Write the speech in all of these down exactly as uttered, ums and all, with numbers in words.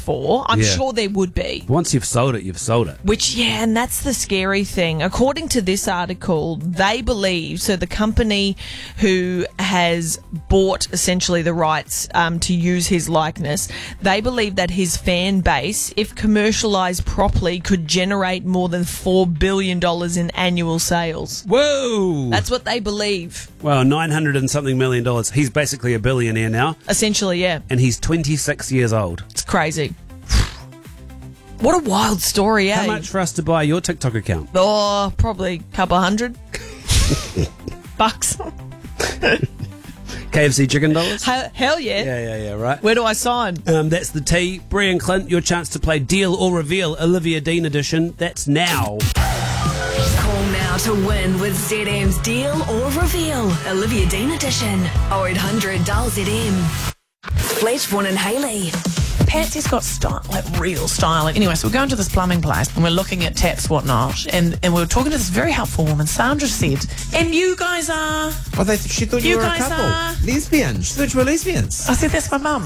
for. I'm Yeah. sure there would be. Once you've sold it, you've sold it. Which, yeah, and that's the scary thing. According to this article, they believe, so the company who has bought essentially the rights um, to use his likeness, they believe that his fan base, if commercialised properly, could generate more than four billion dollars in annual sales. Whoa! That's what they believe. Well, nine hundred and something million dollars. He's basically a billionaire now. Essentially, yeah. And he's twenty-six years old. It's crazy. What a wild story, eh? How much for us to buy your TikTok account? Oh, probably a couple hundred bucks. K F C chicken dollars? Hell, hell yeah. Yeah, yeah, yeah, right. Where do I sign? Um, that's the T. Bree and Clint, your chance to play Deal or Reveal, Olivia Dean edition. That's now. Call now to win with Z M's Deal or Reveal, Olivia Dean edition. oh eight hundred dial Z M. Fletchborn and Haley. Patsy's got style, like real style. Anyway, so we're going to this plumbing place and we're looking at taps, whatnot, and, and we were talking to this very helpful woman. Sandra said, and you guys are... Oh, they, she thought you, You were a guys couple. are- Lesbians. She thought you were lesbians. I said, that's my mum.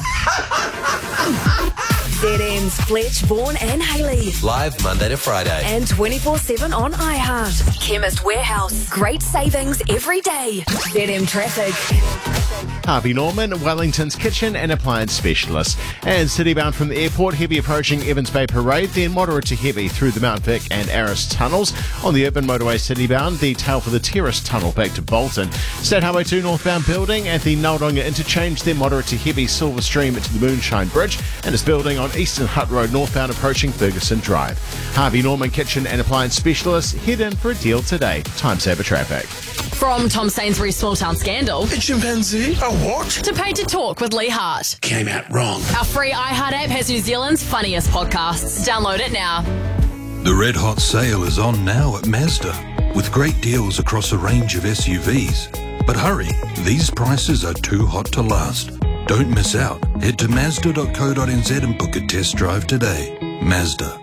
Z M's Fletch, Vaughan and Haley. Live Monday to Friday. And twenty-four seven on iHeart. Chemist Warehouse. Great savings every day. Z M Traffic. Harvey Norman, Wellington's kitchen and appliance specialist. And citybound from the airport, heavy approaching Evans Bay Parade, then moderate to heavy through the Mount Vic and Aris tunnels. On the urban motorway citybound, the tail for the Terrace tunnel back to Bolton. State Highway two northbound building at the Naldonga interchange, then moderate to heavy Silver Stream to the Moonshine Bridge. And this building on Eastern Hutt Road northbound approaching Ferguson Drive. Harvey Norman kitchen and appliance specialist, head in for a deal today. Time saver traffic. From Tom Sainsbury's Small Town Scandal A chimpanzee? A what? to Paid to Talk with Lee Hart. Came out wrong. Our free iHeart app has New Zealand's funniest podcasts. Download it now. The Red Hot Sale is on now at Mazda, with great deals across a range of S U Vs. But hurry, these prices are too hot to last. Don't miss out. Head to Mazda dot co dot n z and book a test drive today. Mazda.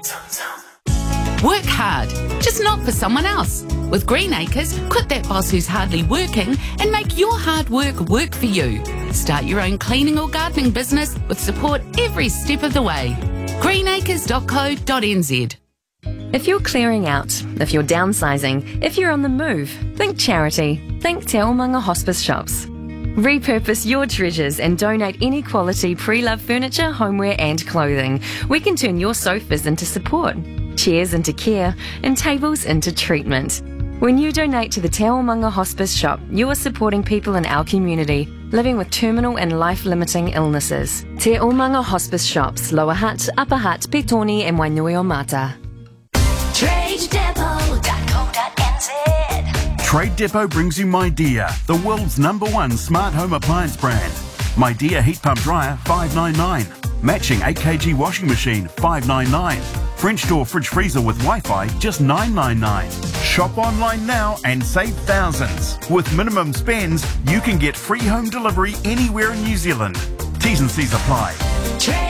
Work hard, just not for someone else. With Green Acres, quit that boss who's hardly working and make your hard work work for you. Start your own cleaning or gardening business with support every step of the way. green acres dot co dot n z. If you're clearing out, if you're downsizing, if you're on the move, think charity. Think Te Omanga Hospice Shops. Repurpose your treasures and donate any quality pre-loved furniture, homeware and clothing. We can turn your sofas into support, chairs into care, and tables into treatment. When you donate to the Te Omanga Hospice Shop, you are supporting people in our community living with terminal and life-limiting illnesses. Te Omanga Hospice Shops, Lower Hutt, Upper Hutt, Petone and Wainuiomata. Trade Depot dot co dot n z. Trade Depot brings you MyDear, the world's number one smart home appliance brand. MyDear heat pump dryer, five ninety-nine. Matching eight kilogram washing machine, five ninety-nine. French door fridge freezer with Wi-Fi, just nine ninety-nine. Shop online now and save thousands. With minimum spends, you can get free home delivery anywhere in New Zealand. T's and C's apply. Trade